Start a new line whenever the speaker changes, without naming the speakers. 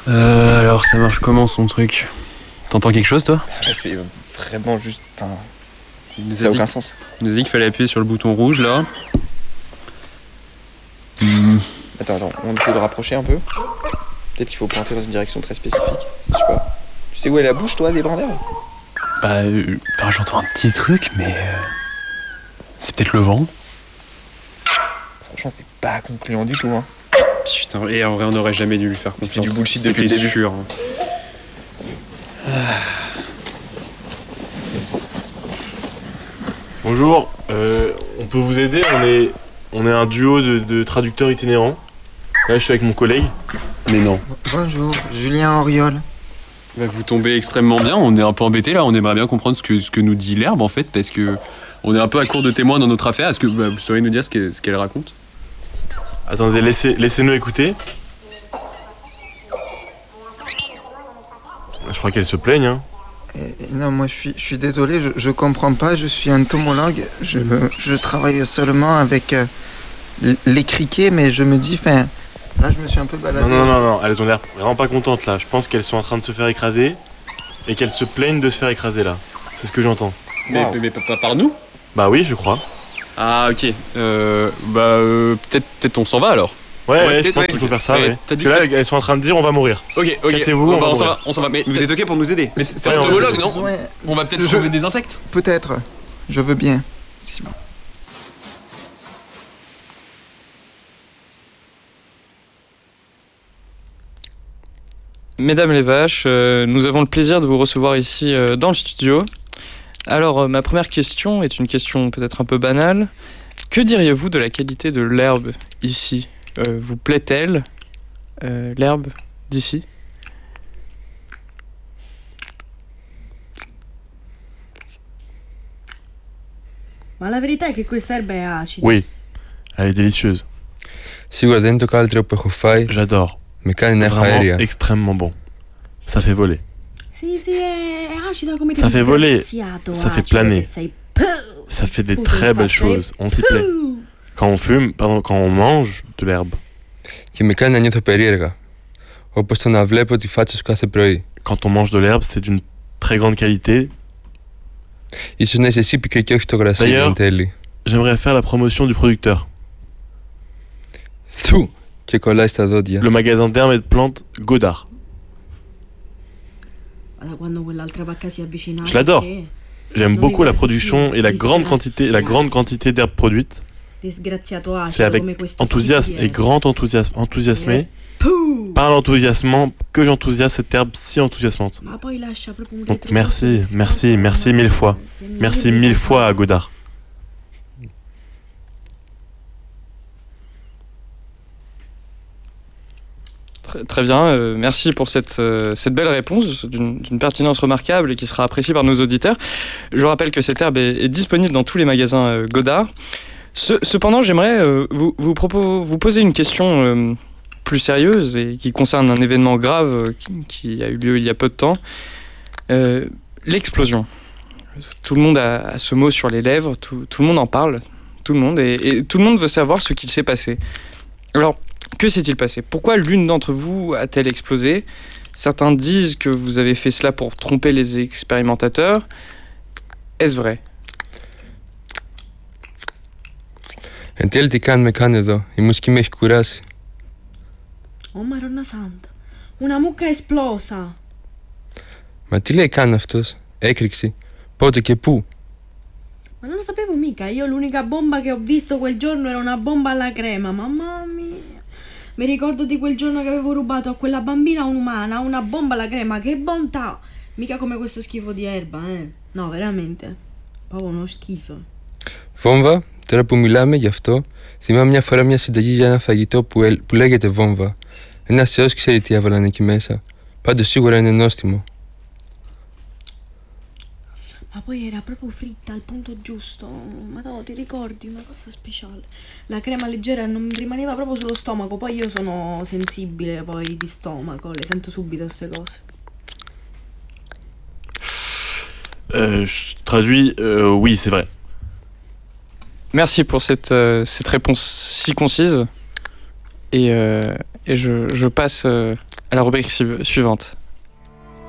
Alors ça marche comment son truc? T'entends quelque chose toi?
C'est vraiment juste... Enfin,
Ça
ça
a
n'a aucun sens.
Il nous a dit qu'il fallait appuyer sur le bouton rouge là.
Attends, on essaie de rapprocher un peu. Peut-être qu'il faut pointer dans une direction très spécifique. Je sais pas. Tu sais où est la bouche, toi, des brins d'herbe?
Bah, j'entends un petit truc, mais c'est peut-être le vent.
Franchement, c'est pas concluant du tout, hein.
Putain, et en vrai, on n'aurait jamais dû lui faire confiance.
C'est du bullshit depuis le
C'était
début.
sûr.
Bonjour, on peut vous aider? On est un duo de traducteurs itinérants. Là, je suis avec mon collègue.
Mais non.
Bonjour, Julien Auriol.
Bah, vous tombez extrêmement bien, on est un peu embêtés là, on aimerait bien comprendre ce que nous dit l'herbe en fait, parce que on est un peu à court de témoins dans notre affaire. Est-ce que vous sauriez nous dire ce qu'elle raconte?
Attendez, laissez-nous écouter. Je crois qu'elle se plaigne, hein.
Non, moi je suis désolé, je comprends pas, je suis entomologue, je travaille seulement avec les criquets, mais je me dis, là je me suis un peu baladé.
Non, elles ont l'air vraiment pas contentes là. Je pense qu'elles sont en train de se faire écraser et qu'elles se plaignent de se faire écraser là. C'est ce que j'entends.
Mais pas par nous?
Bah oui, je crois.
Ah ok, peut-être on s'en va alors.
Ouais, je pense qu'il faut faire ça. Ouais.
T'as dit
Parce que là, elles sont en train de dire on va mourir.
Ok.
Cassez-vous,
on
va
s'en va. Mais
Vous êtes ok pour nous aider?
Mais c'est
Ouais,
un
on
entomologue,
va-
non?
Ouais,
On va peut-être trouver des insectes.
peut-être, je veux bien. Si bon.
Mesdames les vaches, nous avons le plaisir de vous recevoir ici dans le studio. Alors, ma première question est une question peut-être un peu banale. Que diriez-vous de la qualité de l'herbe ici? Vous plaît-elle, l'herbe d'ici?
Ma la verità è che questa erba è acida.
Oui, elle est délicieuse.
Σίγουρα δεν είναι το καλύτερο που έχω φάει.
J'adore.
Με κάνει να έχω
Vraiment
αέρια.
extrêmement bon. Ça fait voler.
Sì, è acida come te.
Ça fait voler,
disgraziato
ça fait
acido
planer.
che sei.
Ça fait des
Putain,
très belles
faccia,
choses. On s'y plaît. Quand on fume, quand on mange de l'herbe,
Και με κάνει να νιώθω περίεργα. Όπως το να βλέπω τη φάτσα σου κάθε πρωί.
quand on mange de l'herbe, c'est d'une très grande qualité.
Ίσως να είσαι εσύ πικρή και όχι το γρασί
D'ailleurs,
εν τέλει.
J'aimerais faire la promotion du producteur.
Θου! Και κολλάει στα δόντια.
Le magasin d'herbes et de plantes Godard.
Guarda, quando quell'altra vacca si avvicina.
Je l'adore. J'aime beaucoup la production et la grande quantité d'herbes produites.
Disgraziato acido
C'est avec
come questo
enthousiasme et grand enthousiasmé, par l'enthousiasme que j'enthousiasme cette herbe si enthousiasmante.
Ma poi lascia proprio un
Donc
retrogusto
merci mille fois. Merci mille fois à Godard.
Très bien, merci pour cette belle réponse d'une pertinence remarquable et qui sera appréciée par nos auditeurs. Je rappelle que cette herbe est disponible dans tous les magasins Godard. Cependant, j'aimerais vous poser une question plus sérieuse et qui concerne un événement grave qui a eu lieu il y a peu de temps. L'explosion. Tout le monde a ce mot sur les lèvres, tout le monde en parle, tout le monde, et tout le monde veut savoir ce qu'il s'est passé. Alors, que s'est-il passé? Pourquoi l'une d'entre vous a-t-elle explosé? Certains disent que vous avez fait cela pour tromper les expérimentateurs. Est-ce vrai?
Εν τέλει τι κάνουμε καν εδώ. Η μουσική με έχει κουράσει.
Oh Madonna Santa, una mucca esplosa.
Μα τι λέει καν αυτός? Έκρηξη. Πότε και πού?
Ma non lo sapevo mica, io l'unica bomba che ho visto quel giorno era una bomba alla crema, mamma mia. Mi ricordo di quel giorno che avevo rubato a quella bambina un'umana, una bomba alla crema, che bontà! Mica come questo schifo di erba, No, veramente. Proprio uno schifo.
Βόμβα, τώρα που μιλάμε γι' αυτό, θυμάμαι μια φορά μια συνταγή για ένα φαγητό που λέγεται βόμβα. Ένας θεός ξέρει τι έβαλαν εκεί μέσα. Πάντως σίγουρα είναι νόστιμο.
Ma poi era proprio fritta al punto giusto. Ma no, ti ricordi? Una cosa speciale. La crema leggera non rimaneva proprio sullo stomaco. Poi io sono sensibile poi di stomaco, le sento subito queste cose.
Je traduis, oui, c'est vrai.
Merci pour cette réponse si concise. Et je passe À la rubrique suivante.